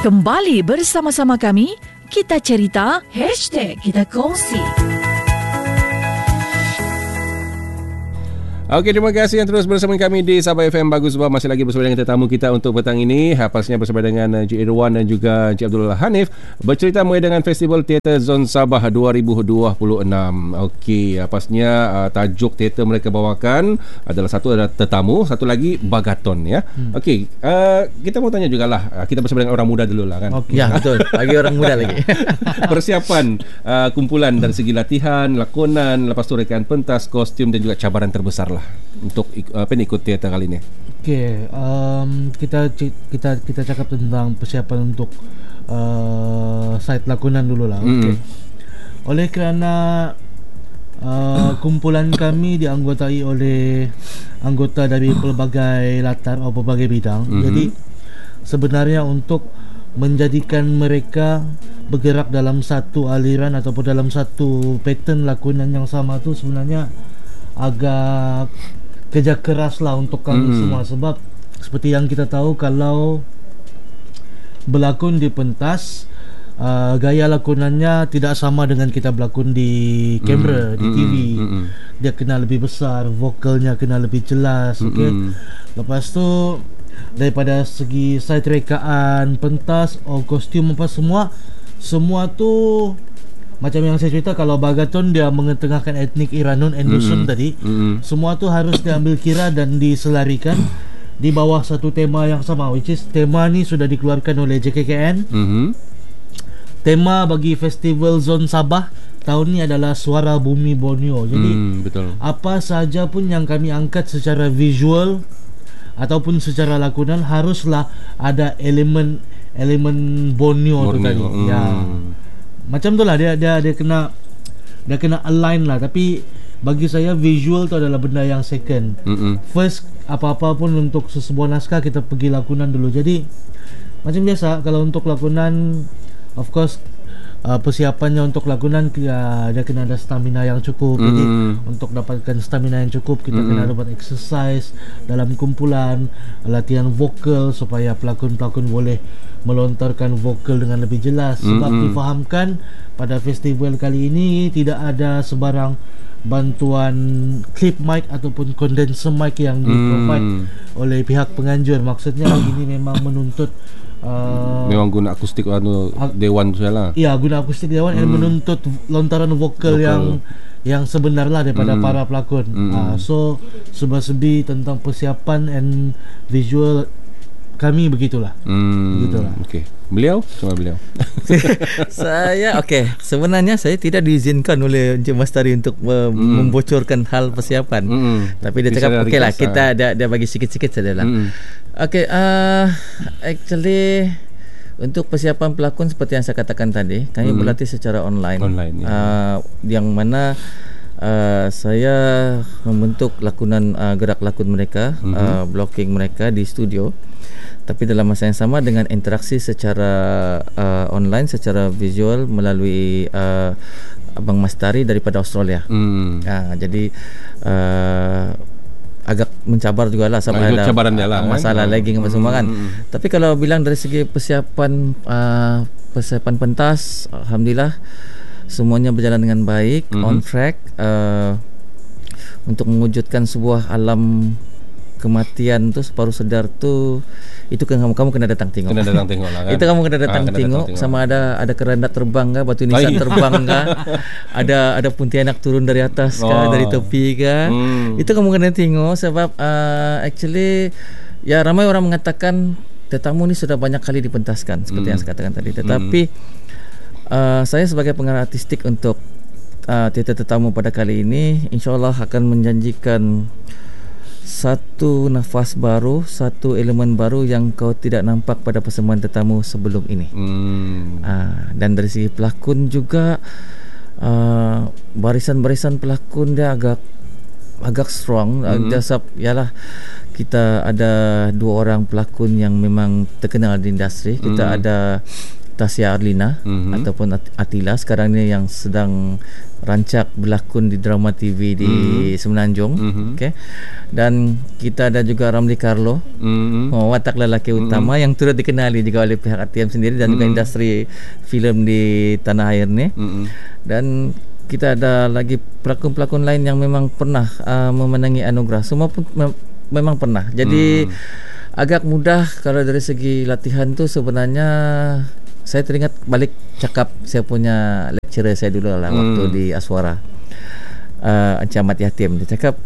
Kembali bersama-sama kami, kita cerita, #kita kongsi. Okey, terima kasih yang terus bersama kami di Sabah FM. Bagus sebab masih lagi bersama dengan tetamu kita untuk petang ini. Pastinya bersama dengan Encik Irwan dan juga Encik Abdul Hanif, bercerita mengenai dengan Festival Teater Zon Sabah 2026. Okey, pastinya tajuk teater mereka bawakan adalah satu adalah tetamu, satu lagi Bagaton ya. Okey, kita mau tanya jugalah, kita bersama dengan orang muda dulu lah kan. Ya, betul. Bagi orang muda lagi. Persiapan kumpulan dari segi latihan, lakonan, lepas tu rekaan pentas, kostum dan juga cabaran terbesar lah untuk ikut teater kali ini. Okey, kita cakap tentang persiapan untuk site lakonan dulu lah. Okey. Oleh kerana kumpulan kami dianggotai oleh anggota dari pelbagai latar atau pelbagai bidang. Jadi sebenarnya untuk menjadikan mereka bergerak dalam satu aliran ataupun dalam satu pattern lakonan yang sama tu sebenarnya agak kerja keras lah untuk kami semua. Sebab seperti yang kita tahu, kalau berlakon di pentas, gaya lakonannya tidak sama dengan kita berlakon di kamera, di TV. Dia kena lebih besar, vokalnya kena lebih jelas. Lepas tu daripada segi side rekaan, pentas, kostum apa semua tu macam yang saya cerita, kalau Bagaton dia mengetengahkan etnik Iranun Endusun tadi, semua tu harus diambil kira dan diselarikan di bawah satu tema yang sama, which is tema ni sudah dikeluarkan oleh JKKN. Tema bagi Festival Zon Sabah tahun ni adalah Suara Bumi Borneo. Jadi betul. Apa sahaja pun yang kami angkat secara visual ataupun secara lakonan haruslah ada elemen Borneo tu tadi. Ya. Macam tu lah, dia kena align lah. Tapi bagi saya visual tu adalah benda yang second. First, apa-apa pun untuk sesebuah naskah kita pergi lakonan dulu. Jadi macam biasa, kalau untuk lakonan, of course persiapannya untuk lakonan dia kena ada stamina yang cukup. Jadi untuk dapatkan stamina yang cukup, kita kena dapat exercise dalam kumpulan, latihan vokal supaya pelakon-pelakon boleh melontarkan vokal dengan lebih jelas. Sebab difahamkan pada festival kali ini tidak ada sebarang bantuan clip mic ataupun condenser mic yang di-provide oleh pihak penganjur. Maksudnya ini memang menuntut memang guna akustik dewan tu lah. Ya, guna akustik dewan dan menuntut lontaran vokal yang sebenar lah daripada para pelakon. So sebi tentang persiapan and visual kami begitulah. Okey. Beliau? Saya sebenarnya saya tidak diizinkan oleh Encik Mastari untuk membocorkan hal persiapan. Tapi dia cakap okeylah, kita dia bagi sikit-sikit sajalah. Actually untuk persiapan pelakon seperti yang saya katakan tadi, kami berlatih secara online yang mana saya membentuk lakonan, gerak lakon mereka, blocking mereka di studio. Tapi dalam masa yang sama dengan interaksi secara online, secara visual melalui Abang Mastari daripada Australia. Jadi agak mencabar jugalah sampai ada masalah lagging apa semua kan. Tapi kalau bilang dari segi persiapan pentas, alhamdulillah semuanya berjalan dengan baik, on track, untuk mewujudkan sebuah alam kematian tu separuh sedar tu, itu kan kamu kena datang tengok. Lah kan. Itu kamu kena datang tengok. Sama ada kerendat terbang kah, batu nisan terbang kah, ada Pontianak turun dari atas kah, dari tepi kah. Itu kamu kena tengok. Sebab actually ya ramai orang mengatakan tetamu ni sudah banyak kali dipentaskan seperti yang saya katakan tadi. Tetapi saya sebagai pengarah artistik untuk teater tetamu pada kali ini, insyaAllah akan menjanjikan satu nafas baru, satu elemen baru yang kau tidak nampak pada persembahan tetamu sebelum ini. Dan dari segi pelakon juga, barisan-barisan pelakon dia agak strong. Ialah kita ada 2 orang pelakon yang memang terkenal di industri. Kita ada Tasya Arlina ataupun Atila sekarang ni yang sedang rancak berlakon di drama TV di Semenanjung. Okay. Dan kita ada juga Ramli Carlo, watak lelaki utama yang turut dikenali juga oleh pihak RTM sendiri dan juga industri filem di tanah air ni. Dan kita ada lagi pelakon-pelakon lain yang memang pernah memenangi anugerah. Semua pun memang pernah. Jadi agak mudah kalau dari segi latihan tu sebenarnya. Saya teringat balik cakap saya punya lecturer saya dulu lah waktu di Aswara, Encik Ahmad Yatim. Dia cakap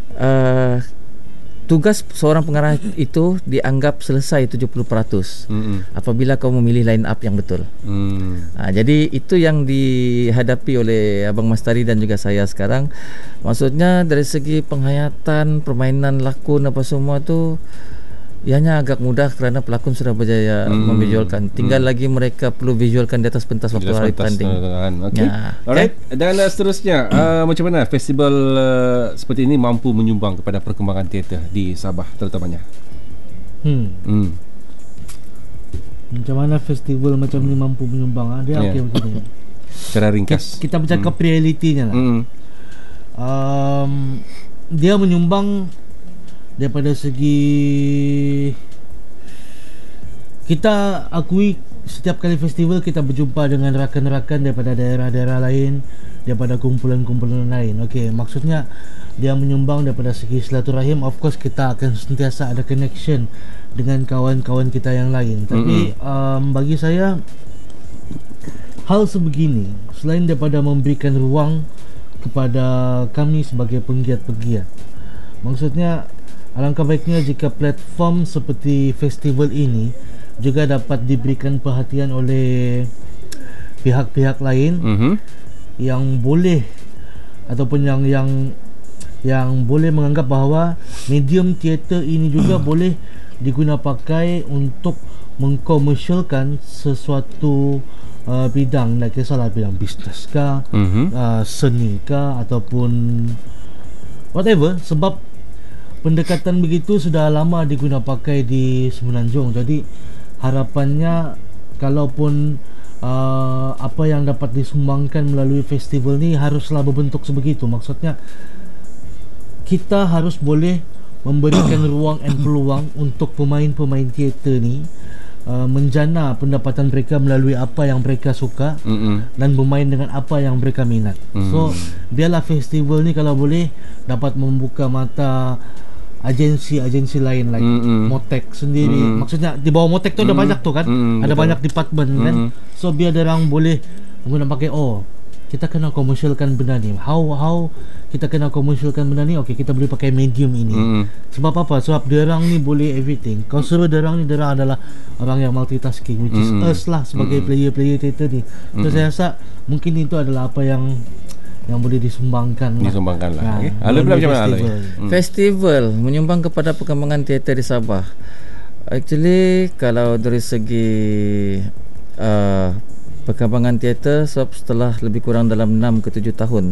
tugas seorang pengarah itu dianggap selesai 70% apabila kau memilih line up yang betul. Jadi itu yang dihadapi oleh Abang Mastari dan juga saya sekarang. Maksudnya dari segi penghayatan, permainan lakon apa semua tu ianya agak mudah kerana pelakon sudah berjaya memvisualkan. Tinggal lagi mereka perlu visualkan di atas pentas waktu hari tanding. Okay. Alright. Dan seterusnya, macam mana festival seperti ini mampu menyumbang kepada perkembangan teater di Sabah terutamanya? Macam mana festival macam ni mampu menyumbang? Dia okey begini. Secara ringkas. Kita bercakap realitinya lah. Dia menyumbang daripada segi kita akui setiap kali festival kita berjumpa dengan rakan-rakan daripada daerah-daerah lain, daripada kumpulan-kumpulan lain. Okey, maksudnya dia menyumbang daripada segi silaturahim. Of course kita akan sentiasa ada connection dengan kawan-kawan kita yang lain. Tapi bagi saya hal sebegini selain daripada memberikan ruang kepada kami sebagai penggiat-penggiat, maksudnya alangkah baiknya jika platform seperti festival ini juga dapat diberikan perhatian oleh pihak-pihak lain yang boleh ataupun yang boleh menganggap bahawa medium teater ini juga boleh diguna pakai untuk mengkomersialkan sesuatu bidang, nak kisahlah bidang bisnes kah, seni kah ataupun whatever, sebab pendekatan begitu sudah lama diguna pakai di Semenanjung. Jadi harapannya kalaupun apa yang dapat disumbangkan melalui festival ni haruslah berbentuk sebegitu. Maksudnya kita harus boleh memberikan ruang dan peluang untuk pemain-pemain teater ni menjana pendapatan mereka melalui apa yang mereka suka dan bermain dengan apa yang mereka minat. So biarlah festival ni kalau boleh dapat membuka mata agensi-agensi lain like Motek sendiri. Maksudnya di bawah Motek tu ada banyak tu kan, ada banyak department kan. So biar orang boleh guna pakai, kita kena komersialkan benda ni. How kita kena komersialkan benda ni? Okay, kita boleh pakai medium ini. Sebab apa? Sebab diorang ni boleh everything. Kalau suruh diorang ni, diorang adalah orang yang multitasking, which is us lah sebagai player-player teater ni. So saya rasa mungkin itu adalah apa yang boleh disumbangkan lah. Okay. Alay pula macam mana Alay? Festival menyumbang kepada perkembangan teater di Sabah. Actually kalau dari segi perkembangan teater, sebab setelah lebih kurang dalam 6 ke 7 tahun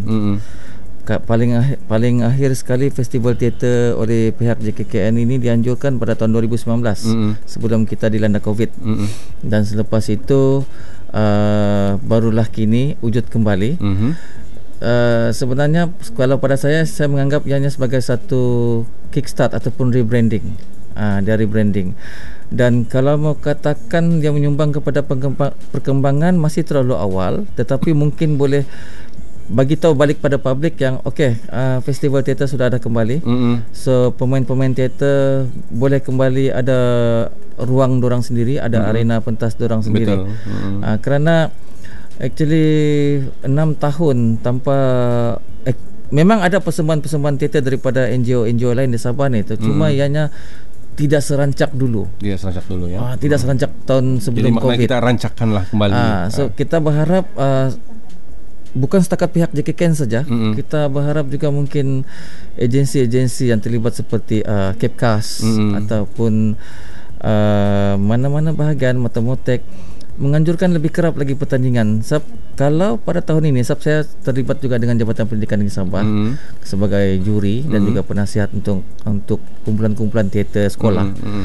paling akhir sekali festival teater oleh pihak JKKN ini dianjurkan pada tahun 2019 sebelum kita dilanda COVID. Dan selepas itu barulah kini wujud kembali. Sebenarnya kalau pada saya menganggap ianya sebagai satu kickstart ataupun rebranding. Dia rebranding. Dan kalau mau katakan dia menyumbang kepada perkembangan masih terlalu awal, tetapi mungkin boleh bagi tahu balik pada publik yang festival teater sudah ada kembali. So pemain-pemain teater boleh kembali ada ruang dorang sendiri, ada arena pentas dorang sendiri. Kerana actually 6 tahun tanpa memang ada persembahan-persembahan teater daripada NGO lain di Sabah ni tu. Cuma ianya tidak serancak dulu. Tidak serancak tahun sebelum COVID. Jadi kita rancakkanlah kembali. So kita berharap bukan setakat pihak JKKN saja, kita berharap juga mungkin agensi-agensi yang terlibat seperti Kepkas ataupun mana-mana bahagian Motek menganjurkan lebih kerap lagi pertandingan. Sebab kalau pada tahun ini, sebab saya terlibat juga dengan Jabatan Pendidikan di Sabah sebagai juri dan juga penasihat untuk kumpulan-kumpulan teater sekolah.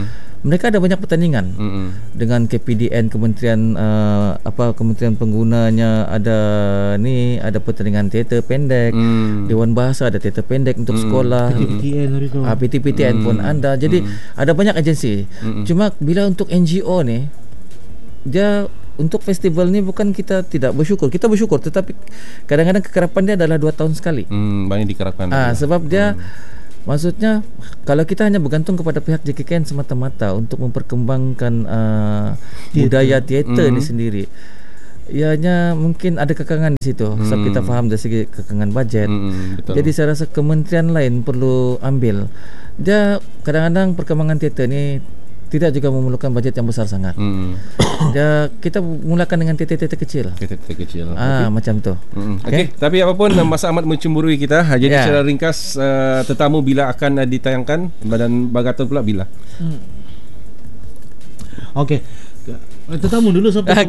mereka ada banyak pertandingan dengan KPDN, Kementerian Kementerian Penggunanya, ada pertandingan teater pendek, Dewan Bahasa ada teater pendek untuk sekolah, PTPTN pun ada. Jadi ada banyak agensi. Cuma bila untuk NGO ni, dia untuk festival ni bukan kita tidak bersyukur. Kita bersyukur, tetapi kadang-kadang kekerapan dia adalah 2 tahun sekali. Banyak dikerapkan. Sebab dia maksudnya kalau kita hanya bergantung kepada pihak JKKN semata-mata untuk memperkembangkan budaya teater ni sendiri, ianya mungkin ada kekangan di situ. Sebab kita faham dari segi kekangan bajet. Jadi saya rasa kementerian lain perlu ambil. Dia kadang-kadang perkembangan teater ni tidak juga memerlukan bajet yang besar sangat. Kita mulakan dengan teater-teater kecil. Teater kecil. Macam tu. Okey, tapi apapun masa amat mencemburui kita. Jadi secara ringkas, tetamu bila akan ditayangkan dan Bagaton pula bila? Okey. Tetamu dulu sampai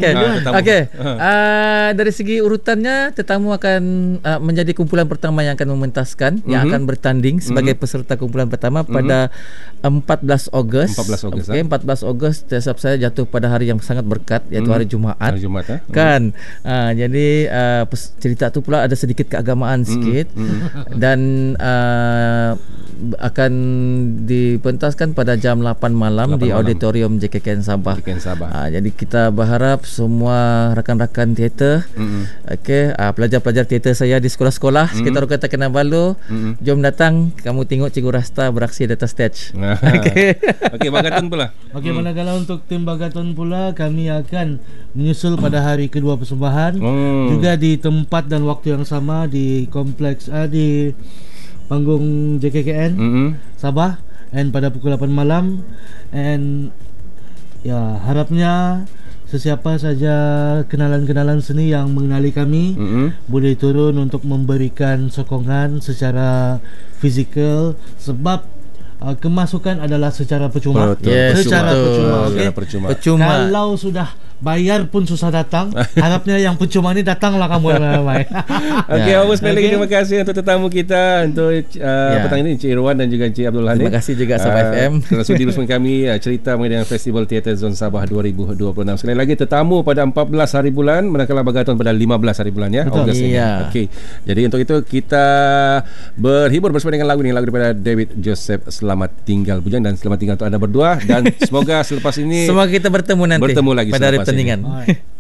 dari segi urutannya, tetamu akan menjadi kumpulan pertama yang akan mementaskan, yang akan bertanding sebagai peserta kumpulan pertama pada 14 Ogos. 14 Ogos sebab saya jatuh pada hari yang sangat berkat, iaitu hari Jumaat. Kan. Jadi cerita tu pula ada sedikit keagamaan sikit dan akan dipentaskan pada jam 8 malam di auditorium JKKN Sabah. Jadi kita berharap semua rakan-rakan teater, pelajar-pelajar teater saya di sekolah-sekolah sekitar Kota Kinabalu, jom datang, kamu tengok Cikgu Rasta beraksi di atas stage. Okey, Bagaton pula. Manakala untuk tim Bagaton pula, kami akan menyusul pada hari kedua persembahan, juga di tempat dan waktu yang sama di kompleks di panggung JKKN Sabah, and pada pukul 8 malam. And harapnya sesiapa saja kenalan-kenalan seni yang mengenali kami boleh turun untuk memberikan sokongan secara fizikal, sebab kemasukan adalah secara percuma. Secara percuma. Kalau sudah bayar pun susah datang. Harapnya yang percuma ni datanglah kamu ramai. Okey, sekali lagi terima kasih untuk tetamu kita untuk petang ini, Encik Irwan dan juga Encik Abdul Hanif. Terima kasih juga Sabah FM kerana sudi bersama kami cerita mengenai Festival Teater Zon Sabah 2026. Sekali lagi tetamu pada 14 hari bulan, manakala Bagaton pada 15 hari bulan Ogos ini. Okey. Jadi untuk itu kita berhibur bersama dengan lagu daripada David Joseph, Selamat Tinggal Bujang, dan selamat tinggal untuk anda berdua, dan semoga selepas ini semoga kita bertemu nanti lagi pada hari pertandingan.